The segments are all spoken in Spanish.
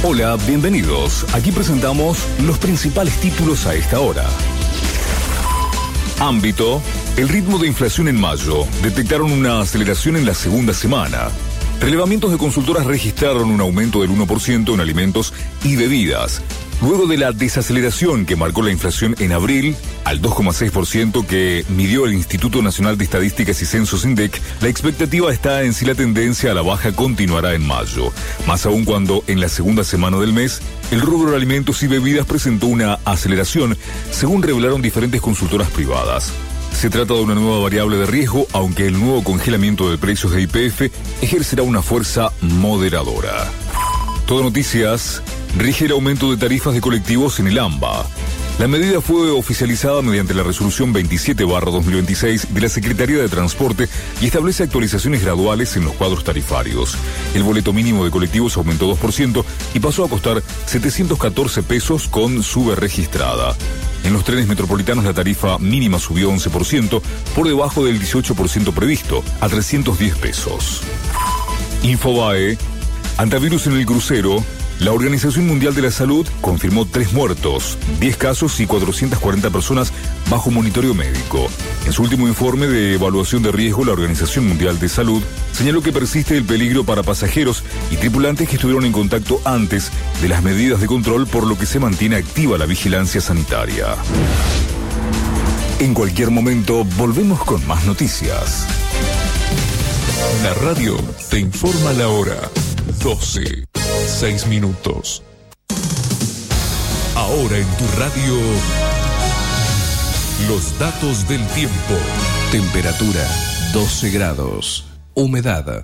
Hola, bienvenidos. Aquí presentamos los principales títulos a esta hora. Ámbito. El ritmo de inflación en mayo. Detectaron una aceleración en la segunda semana. Relevamientos de consultoras registraron un aumento del 1% en alimentos y bebidas. Luego de la desaceleración que marcó la inflación en abril, al 2,6% que midió el Instituto Nacional de Estadísticas y Censos INDEC, la expectativa está en si la tendencia a la baja continuará en mayo. Más aún cuando en la segunda semana del mes, el rubro de alimentos y bebidas presentó una aceleración, según revelaron diferentes consultoras privadas. Se trata de una nueva variable de riesgo, aunque el nuevo congelamiento de precios de YPF ejercerá una fuerza moderadora. Todo Noticias. Rige el aumento de tarifas de colectivos en el AMBA. La medida fue oficializada mediante la resolución 27/2026 de la Secretaría de Transporte y establece actualizaciones graduales en los cuadros tarifarios. El boleto mínimo de colectivos aumentó 2% y pasó a costar 714 pesos con sube registrada. En los trenes metropolitanos la tarifa mínima subió 11%, por debajo del 18% previsto, a 310 pesos. Infobae. Antivirus en el crucero. La Organización Mundial de la Salud confirmó 3 muertos, 10 casos y 440 personas bajo monitoreo médico. En su último informe de evaluación de riesgo, la Organización Mundial de Salud señaló que persiste el peligro para pasajeros y tripulantes que estuvieron en contacto antes de las medidas de control, por lo que se mantiene activa la vigilancia sanitaria. En cualquier momento, volvemos con más noticias. La radio te informa la hora. 12:06. Ahora en tu radio, los datos del tiempo. Temperatura 12 grados. Humedad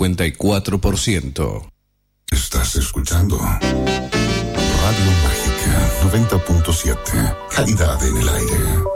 54%. Estás escuchando Radio Mágica 90.7. Calidad en el aire.